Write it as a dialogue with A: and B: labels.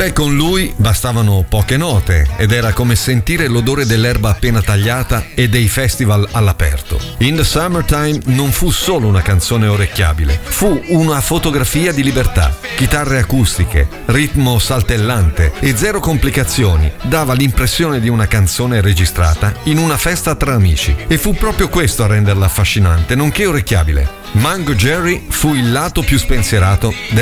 A: Beh, con lui bastavano poche note ed era come sentire l'odore dell'erba appena tagliata e dei festival all'aperto. In the Summertime non fu solo una canzone orecchiabile, fu una fotografia di libertà. Chitarre acustiche, ritmo saltellante e zero complicazioni, dava l'impressione di una canzone registrata in una festa tra amici. E fu proprio questo a renderla affascinante, nonché orecchiabile. Mango Jerry fu il lato più spensierato